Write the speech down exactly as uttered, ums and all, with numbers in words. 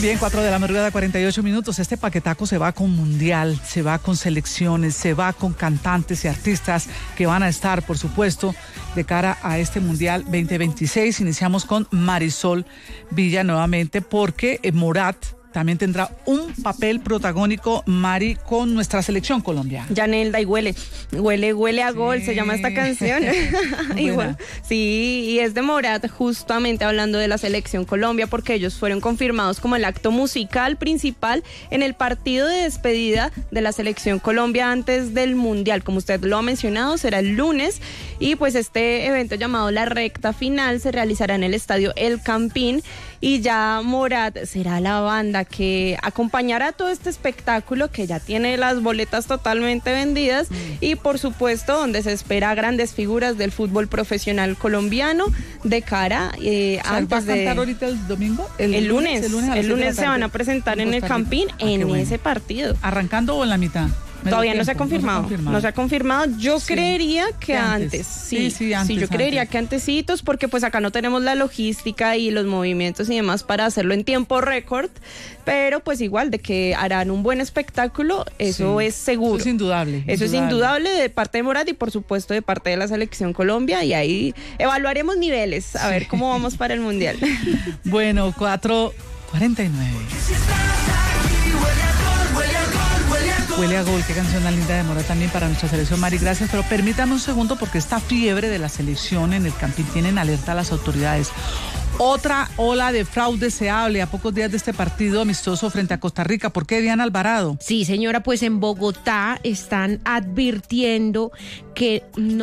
bien, cuatro de la madrugada, cuarenta y ocho minutos. Este paquetaco se va con mundial, se va con selecciones, se va con cantantes y artistas que van a estar, por supuesto, de cara a este mundial veinte veintiséis. Iniciamos con Marisol Villa nuevamente porque Morat también tendrá un papel protagónico, Mari, con nuestra selección colombiana. Yanelda, y huele, huele, huele a Sí. gol, se llama esta canción. Igual, sí, y es de Morat, justamente hablando de la selección Colombia, porque ellos fueron confirmados como el acto musical principal en el partido de despedida de la selección Colombia antes del Mundial. Como usted lo ha mencionado, será el lunes, y pues este evento llamado La Recta Final se realizará en el estadio El Campín, y ya Morat será la banda que acompañará todo este espectáculo, que ya tiene las boletas totalmente vendidas, mm. y por supuesto donde se espera grandes figuras del fútbol profesional colombiano de cara eh, o sea, antes ¿va a cantar de ahorita el domingo? El, el lunes, el lunes, el lunes se van a presentar en, en el Campín ah, en bueno. ese partido. ¿Arrancando o en la mitad? Todavía no se ha confirmado, no se ha confirmado. No se ha confirmado. Yo sí, creería que antes. antes. Sí, sí, sí, antes, sí, yo creería antes. que antesitos, porque pues acá no tenemos la logística y los movimientos y demás para hacerlo en tiempo récord, pero pues igual de que harán un buen espectáculo, eso sí, es seguro. Eso es indudable. Eso indudable. es indudable de parte de Morat y por supuesto de parte de la selección Colombia, y ahí evaluaremos niveles, a sí. ver cómo vamos para el Mundial. Bueno, cuatro cuarenta y nueve. Huele a gol, qué canción tan linda de Morat también para nuestra selección, Mari, gracias, pero permítame un segundo porque esta fiebre de la selección en el Campín tienen alerta a las autoridades. Otra ola de fraude se hable a pocos días de este partido amistoso frente a Costa Rica. ¿Por qué, Diana Alvarado? Sí, señora, pues en Bogotá están advirtiendo que no